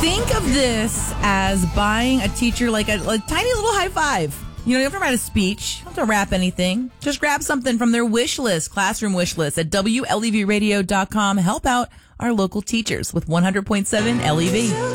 Think of this as buying a teacher like a tiny little high five. You don't have to write a speech. You don't have to rap anything. Just grab something from their wish list, classroom wish list at WLEVradio.com. Help out our local teachers with 100.7 LEV.